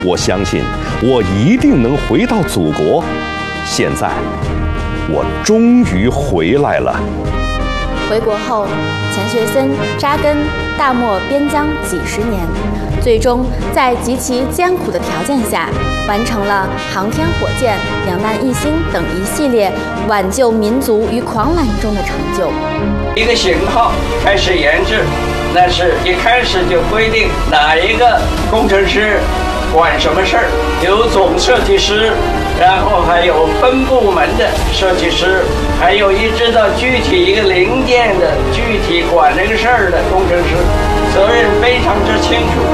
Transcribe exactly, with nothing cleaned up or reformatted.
我相信我一定能回到祖国。现在，我终于回来了。 回国后，钱学森扎根大漠边疆几十年，最终在极其艰苦的条件下，完成了航天火箭、两弹一星等一系列挽救民族于狂澜中的成就。 一个型号开始研制，那是一开始就规定哪一个工程师管什么事儿，有总设计师，然后还有分部门的设计师，还有一直到具体一个零件的具体管这个事儿的工程师，责任非常之清楚。